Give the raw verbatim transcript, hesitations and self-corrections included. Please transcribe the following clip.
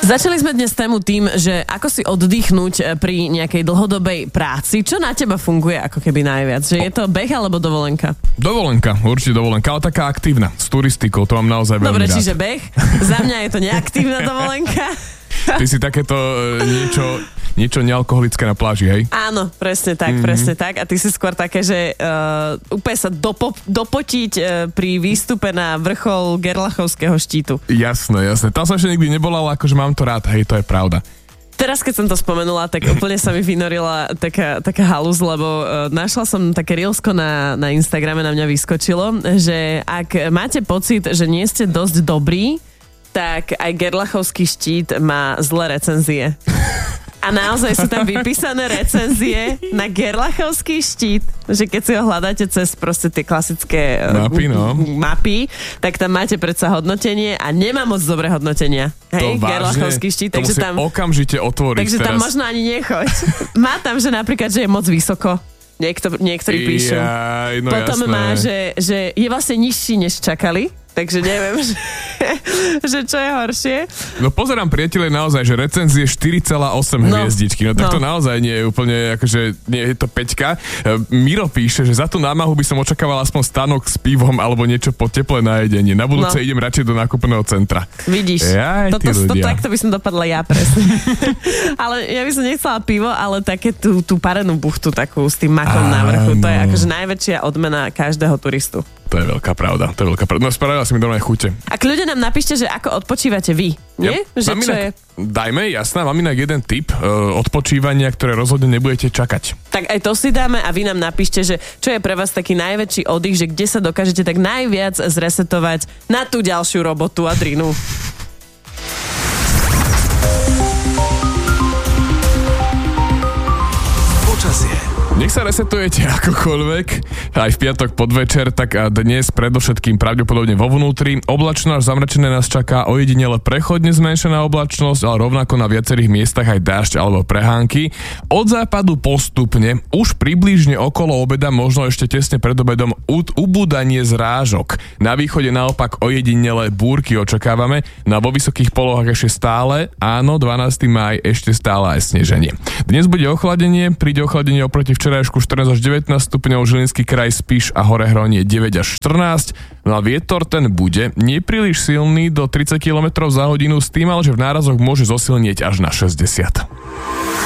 Začali sme dnes tému tým, že ako si oddychnúť pri nejakej dlhodobej práci. Čo na teba funguje ako keby najviac? Že je to beh alebo dovolenka? Dovolenka, určite dovolenka, ale taká aktívna, s turistikou, to mám naozaj veľmi Dobre, rád. čiže beh. Za mňa je to neaktívna dovolenka. Ty si takéto e, niečo, niečo nealkoholické na pláži, hej? Áno, presne tak, mm-hmm. presne tak. A ty si skôr také, že uh, úplne sa dopo, dopotiť uh, pri výstupe na vrchol Gerlachovského štítu. Jasné, jasné. Tam som ešte nikdy nebola, ale akože mám to rád, hej, to je pravda. Teraz, keď som to spomenula, tak úplne sa mi vynorila taká, taká halúz, lebo uh, našla som také reelsko na, na Instagrame, na mňa vyskočilo, že ak máte pocit, že nie ste dosť dobrí, tak aj Gerlachovský štít má zlé recenzie. A naozaj sú tam vypísané recenzie na Gerlachovský štít, že keď si ho hľadáte cez proste tie klasické mapy, no. mapy, tak tam máte predsa hodnotenie a nemá moc dobré hodnotenia. Hej, Gerlachovský štít, takže tam okamžite otvoriť takže teraz. tam možno ani nechoď. Má tam, že napríklad, že je moc vysoko. Niekto, niektorí píšu. Jaj, no Potom jasné. má, že, že je vlastne nižší, než čakali. Takže neviem, že, že čo je horšie. No pozerám, priateľe, naozaj, že recenzie štyri celé osem no, hviezdičky. No tak no. to naozaj nie je úplne, akože nie je to peťka. Miro píše, že za tú námahu by som očakával aspoň stánok s pivom alebo niečo po teplé na jedenie. Na budúce no. idem radšej do nákupného centra. Vidíš, Jaj, toto, to, takto by som dopadla ja presne. Ale ja by som nechcela pivo, ale také tú, tú parenú buchtu takú s tým makom na vrchu. To je akože najväčšia odmena každého turistu. To je veľká pravda, to je veľká pravda. No spravila si mi normálne chute. A ľudia nám napíšte, že ako odpočívate vy, nie? Yep. Že mám čo inak, je? Dajme, jasná, mám inak jeden tip uh, odpočívania, ktoré rozhodne nebudete čakať. Tak aj to si dáme a vy nám napíšte, že čo je pre vás taký najväčší oddych, že kde sa dokážete tak najviac zresetovať na tú ďalšiu robotu a drinu. Nech sa resetujete akokoľvek, aj v piatok podvečer, tak dnes predovšetkým pravdepodobne vo vnútri. Oblačno až zamračené nás čaká ojedinele prechodne zmenšená oblačnosť, ale rovnako na viacerých miestach aj dážď alebo prehánky. Od západu postupne, už približne okolo obeda, možno ešte tesne pred obedom, ubúdanie zrážok. Na východe naopak ojedinele búrky očakávame, no vo vysokých polohách ešte stále, áno, dvanásteho mája ešte stále aj sneženie. Dnes bude ochladenie, príde ochladenie oproti včerajšku štrnásť až devätnásť stupňov, Žilinský kraj Spiš a Horehronie deväť až štrnásť. No a vietor ten bude nepríliš silný do tridsať kilometrov za hodinu, s tým ale, že v nárazoch môže zosilnieť až na šesťdesiat.